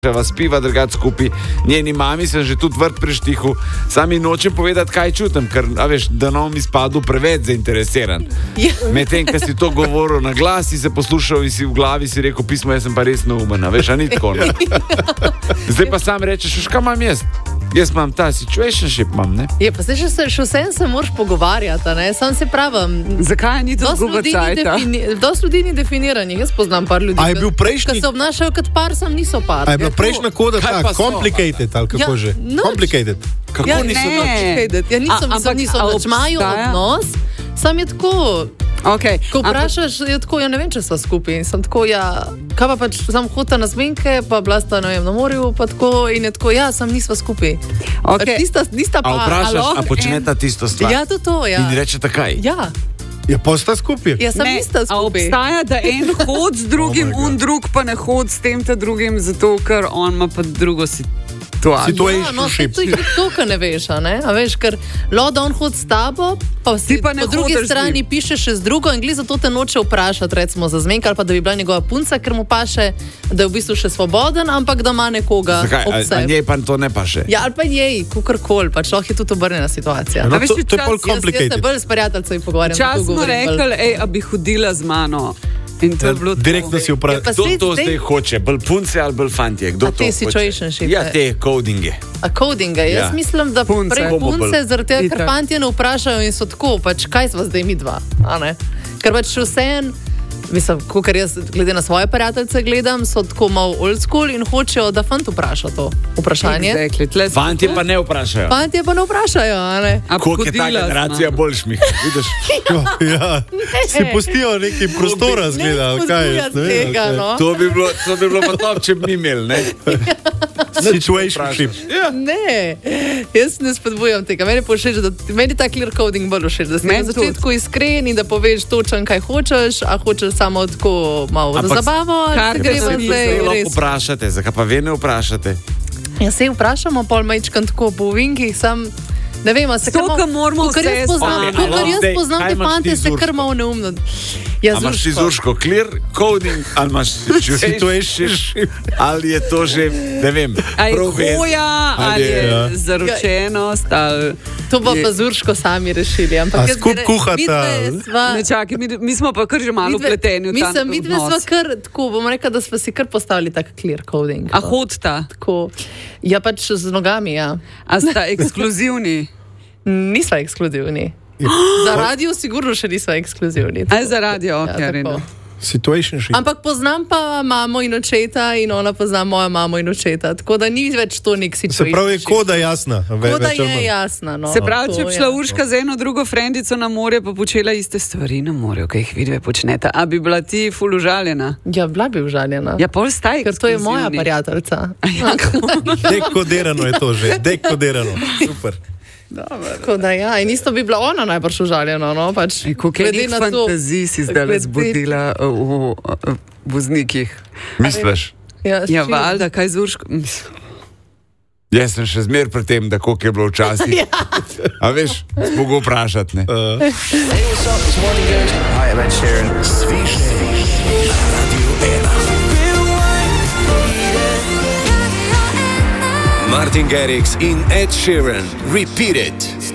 vas piva drugače skupaj. Njeni mami sem že tudi vrt preštihal, sami nočem povedati, kaj čutim, ker, veš, da nam izpadu preveč zainteresiran. Medtem, ko si to govoril na glas, si se poslušal in si v glavi si rekel, pismo, jaz sem pa res neumen, veš, a ni tako. Ne? Zdaj pa sam rečeš, kaj imam jaz? Jaz imam ta situationship, ne? Je, pa se še vsem se moraš pogovarjati, ne? Sam se pravim. Zakaj ni to zguba cajta? Dosti ljudi ni definiranih, jaz poznam par ljudi. A je bil prejšnji? Ki se obnašajo kot par, sam niso par. A je bila prejšnja koda tak, complicated, ali kako že? Complicated. Kako niso complicated? Ja, niso nič, imajo odnos, sam je tako... Okay. Ko vprašaš, je tako, ja ne vem, če sva skupaj in sem tako, ja, kaj pa pač sam hota na zmenke, pa bila sta, ne vem, na morju, pa tako in je tako, ja, sam nisva skupaj. Okay. Nista pa, a vprašaš, a počneta tisto stvar? Ja, to, ja. In rečeta kaj? Ja. Je posta skupaj? Ja, sam nista skupaj. A obstaja, da en hod z drugim, drug pa ne hod s tem ta drugim, zato ker on ima pa drugo situacijo. Ja, no, to je to, kar ne veš, ne? A veš, ker da on hod s tabo, pa si pa po drugi strani piše še z drugo in glede zato te noče vprašati, recimo za zmenk ali pa da bi bila njegova punca, ker mu paše, da je v bistvu še svoboden, ampak da ima nekoga ob sebi. A njej pa to ne paše? Ja, ali pa njej, kakorkoli, pač lahko je tudi obrnjena situacija. No, to je bolj complicated. Jaz se bolj s prijateljci pogovarjam. Čas smo rekli, a bi hodila z mano. Direktno si vprašal. Kdo to zdaj hoče? Bolj punce ali bolj fantje? Kdo to hoče? Situationship. Ja, te codinge. A codinge? Jaz mislim, da prej punce zaradi tega, ker fantje ne vprašajo in so tako, pač kaj sva zdaj mi dva, a ne? Ker pač vseen, mislim, ker jaz glede na svoje prijateljce gledam, so tako malo old school in hočejo, da fant vpraša to vprašanje. Fantje pa ne vprašajo. Fantje pa ne vprašajo, a ne? Koliko je ta generacija bolj šmih, vidiš? Ja, si pustijo neki prostora zgleda, kaj je? Tega, no. To bi bilo pa top, če bi mi imeli, ne? Situationship. Ne, jaz ne spodbujam tega. Meni ta clear coding bolj všeč, da si na začetku iskren in da poveš točen, kaj hočeš, a hočeš samo tako malo za zabavo. Lahko vprašate, zakaj pa vi ne vprašate? Ja, se vprašamo, pol majčkan tako po vinkih, sam... Ne vem, se kar moramo vse spoznati. Kar jaz poznam te fante, se kar malo neumno. Ja, imaš ti Zurško clear coding, ali imaš situationship, ali je to že, ne vem, ali je hoja, ali je zaročenost, ali... To pa Zurško sami rešili. A skup kuhata. Ne čakaj, mi smo pa kar že malo vpleteni v ta odnos. Midve sva kar, tako bom rekla, da sva si kar postavili tak clear coding. A hodta? Tako, ja pač z nogami, ja. A sta ekskluzivni? Nisva ekskluzivni. Za radio sigurno še nisva ekskluzivni. Aj za radio, ok, ja, situationship. Ampak poznam pa mamo in očeta in ona pozna mojo mamo in očeta, tako da ni več to nek situationship. Se pravi, je koda jasna. Koda je jasna, no. Se pravi, če bi šla Urška z eno drugo frendico na morje, pa počela iste stvari na morju, kaj jih vidve počneta, a bi bila ti ful užaljena? Ja, bila bi užaljena. Ja, pol staj ker to je moja prijateljica. Dekodirano je to že, dekodirano. Super. Tako da ja, in isto bi bila ona najbrž užaljena, no, pač. Koliko je nek fantazij si zdaj zbudila v voznikih? Misliš? Ja, valjda, kaj z Urško? Jaz sem še zmer pri tem, da koliko je bilo včasih. A veš, mogo vprašati, ne? Hey, what's up, this morning, guys. Hi, I'm Ed Sheeran. Sviš, Radio 1. Martin Garrix in Ed Sheeran. Repeat it.